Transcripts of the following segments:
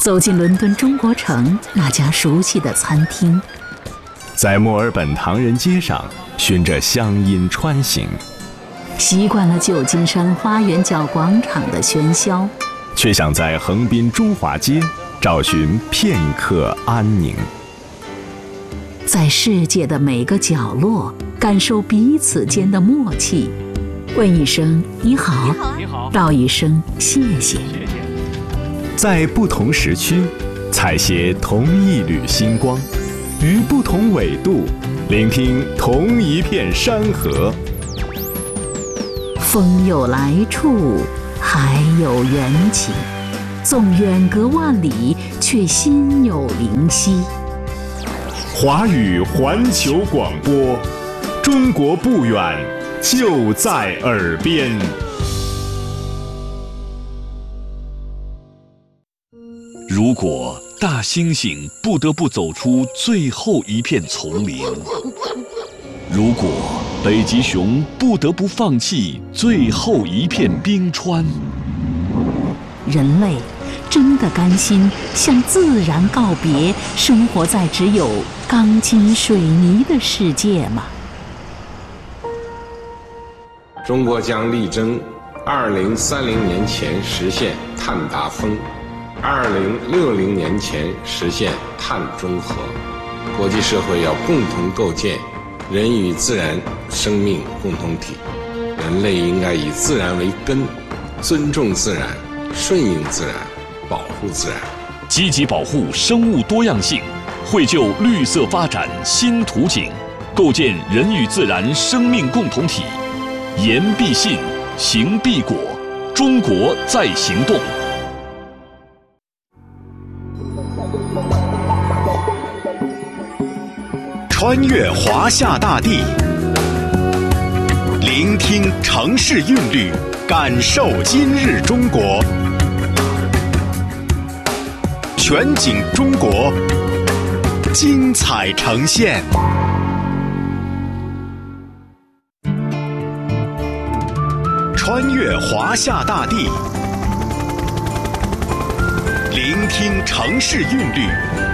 走进伦敦中国城那家熟悉的餐厅， 在墨尔本唐人街上循着乡音穿行， 习惯了旧金山花园角广场的喧嚣， 却想在横滨中华街找寻片刻安宁。 在世界的每个角落感受彼此间的默契，问一声你好，道一声谢谢。 在不同时区采撷同一缕星光，于不同纬度聆听同一片山河。 风有来处，海有缘起，纵远隔万里，却心有灵犀。 华语环球广播，中国不远，就在耳边。 如果大猩猩不得不走出最后一片丛林，如果北极熊不得不放弃最后一片冰川， 人类真的甘心向自然告别，生活在只有钢筋水泥的世界吗？ 中国将力争2030年前实现碳达峰，2060年前实现碳中和。国际社会要共同构建人与自然生命共同体，人类应该以自然为根，尊重自然，顺应自然，保护自然， 积极保护生物多样性，绘就绿色发展新图景，构建人与自然生命共同体。言必信，行必果，中国在行动。 穿越华夏大地，聆听城市韵律，感受今日中国。全景中国，精彩呈现。穿越华夏大地，聆听城市韵律，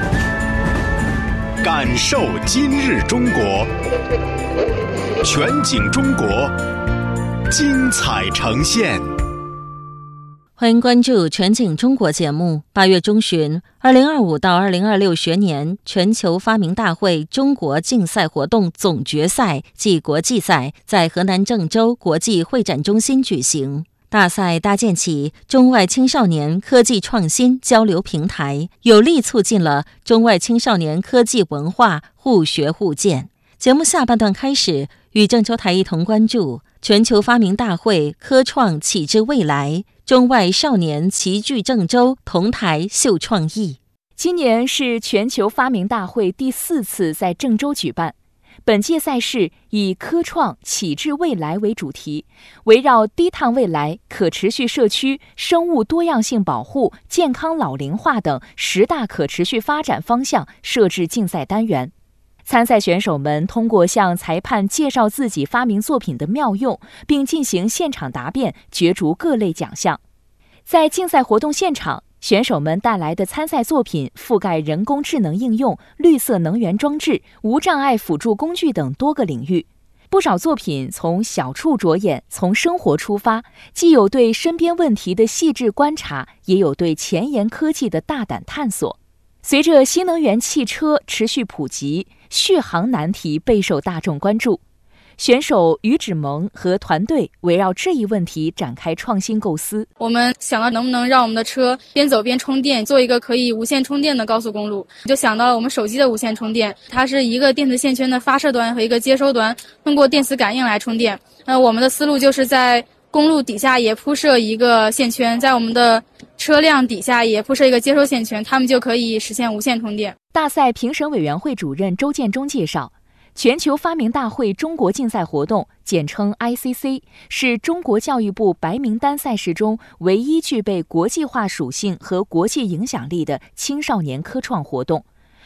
感受今日中国。全景中国，精彩呈现。 欢迎关注全景中国节目。8月中旬，2025到2026学年全球发明大会中国竞赛活动总决赛暨国际赛在河南郑州国际会展中心举行。大赛搭建起中外青少年科技创新交流平台，有力促进了中外青少年科技文化互学互鉴。节目下半段开始，与郑州台一同关注全球发明大会科创启智未来，中外少年齐聚郑州，同台秀创意。 今年是全球发明大会第4次在郑州举办。本届赛事以科创启智未来为主题，围绕低碳未来、可持续社区、生物多样性保护、健康老龄化等10大可持续发展方向设置竞赛单元。参赛选手们通过向裁判介绍自己发明作品的妙用，并进行现场答辩，角逐各类奖项。在竞赛活动现场，选手们带来的参赛作品覆盖人工智能应用、绿色能源装置、无障碍辅助工具等多个领域。不少作品从小处着眼，从生活出发，既有对身边问题的细致观察，也有对前沿科技的大胆探索。随着新能源汽车持续普及，续航难题备受大众关注。选手于芷萌和团队围绕这一问题展开创新构思。 我们想到能不能让我们的车边走边充电，做一个可以无线充电的高速公路，就想到了我们手机的无线充电，它是一个电子线圈的发射端和一个接收端，通过电磁感应来充电。我们的思路就是在公路底下也铺设一个线圈，在我们的车辆底下也铺设一个接收线圈，它们就可以实现无线充电。 大赛评审委员会主任周建中介绍，全球发明大会中国竞赛活动，简称 ICC， 是中国教育部白名单赛事中唯一具备国际化属性和国际影响力的青少年科创活动。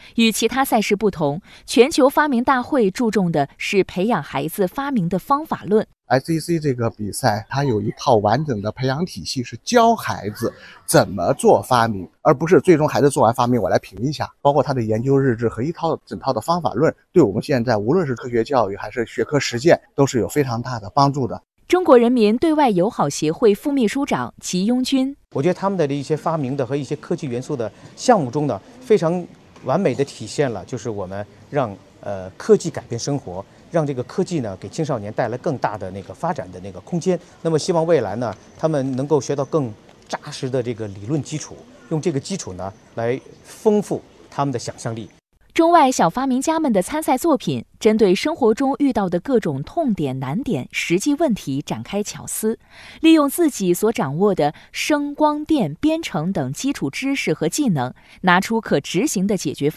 与其他赛事不同，全球发明大会注重的是培养孩子发明的方法论。 SEC 这个比赛，它有一套完整的培养体系，是教孩子怎么做发明，而不是最终孩子做完发明我来评一下。包括他的研究日志和整套的方法论，对我们现在无论是科学教育还是学科实践，都是有非常大的帮助的。 中国人民对外友好协会副秘书长齐庸军， 我觉得他们的一些发明的和一些科技元素的项目中呢，非常完美的体现了，就是我们让科技改变生活，让这个科技呢给青少年带来更大的那个发展的那个空间。那么希望未来呢，他们能够学到更扎实的这个理论基础，用这个基础呢来丰富他们的想象力。 中外小发明家们的参赛作品，针对生活中遇到的各种痛点、难点、实际问题展开巧思，利用自己所掌握的声、光电、编程等基础知识和技能，拿出可执行的解决